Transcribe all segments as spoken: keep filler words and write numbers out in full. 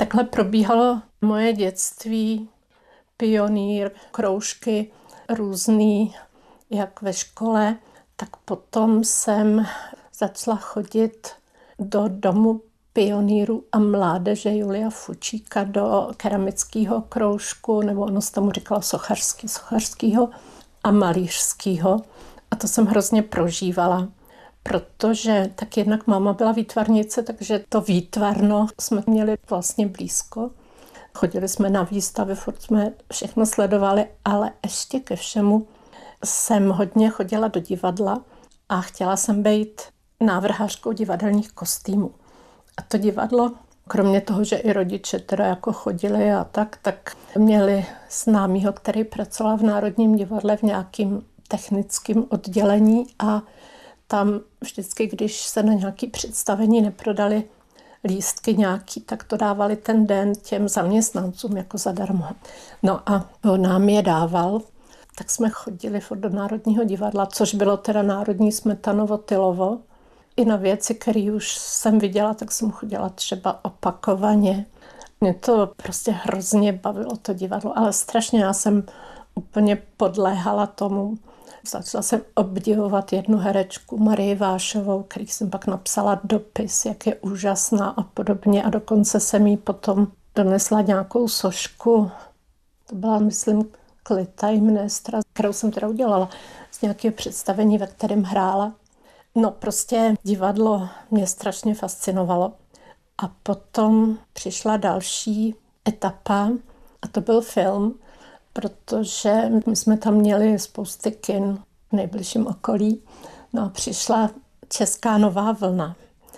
takhle probíhalo moje dětství, pionýr, kroužky různý, jak ve škole, tak potom jsem začala chodit do domu pionýrů a mládeže Julia Fučíka do keramického kroužku, nebo ono se tomu říkalo sochařský, sochařskýho a malířskýho. A to jsem hrozně prožívala, protože tak jednak máma byla výtvarnice, takže to výtvarno jsme měli vlastně blízko. Chodili jsme na výstavy, furt jsme všechno sledovali, ale ještě ke všemu jsem hodně chodila do divadla a chtěla jsem být návrhářkou divadelních kostýmů. A to divadlo, kromě toho, že i rodiče teda jako chodili a tak, tak měli známýho, který pracoval v Národním divadle v nějakým technickém oddělení a tam vždycky, když se na nějaké představení neprodali lístky nějaký, tak to dávali ten den těm zaměstnancům jako zadarmo. No a on nám je dával, tak jsme chodili furt do Národního divadla, což bylo teda Národní Smetanovo Tylovo. I na věci, které už jsem viděla, tak jsem chodila třeba opakovaně. Mě to prostě hrozně bavilo to divadlo, ale strašně já jsem úplně podléhala tomu. Začala jsem obdivovat jednu herečku, Marii Vášovou, který jsem pak napsala dopis, jak je úžasná a podobně. A dokonce jsem jí potom donesla nějakou sošku. To byla, myslím, Klitajmnestra, kterou jsem teda udělala z nějakého představení, ve kterém hrála. No prostě divadlo mě strašně fascinovalo. A potom přišla další etapa a to byl film, protože my jsme tam měli spousty kin v nejbližším okolí. No a přišla Česká nová vlna.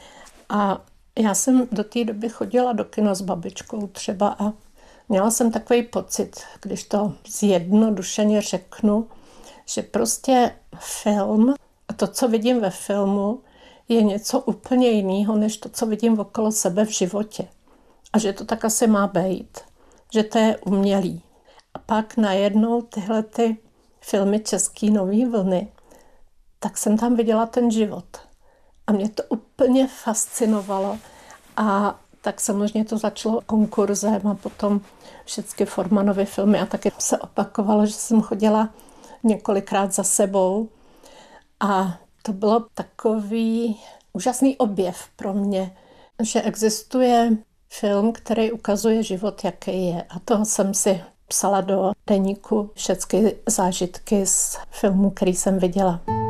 A já jsem do té doby chodila do kina s babičkou třeba a měla jsem takový pocit, když to zjednodušeně řeknu, že prostě film a to, co vidím ve filmu, je něco úplně jiného, než to, co vidím okolo sebe v životě. A že to tak asi má být. Že to je umělý. A pak najednou tyhle ty filmy České nový vlny, tak jsem tam viděla ten život. A mě to úplně fascinovalo. A tak samozřejmě to začalo konkurzem a potom všechny Formanovy filmy. A taky se opakovalo, že jsem chodila několikrát za sebou. A to bylo takový úžasný objev pro mě, že existuje film, který ukazuje život, jaký je. A toho jsem si psala do deníku všechny zážitky z filmu, který jsem viděla.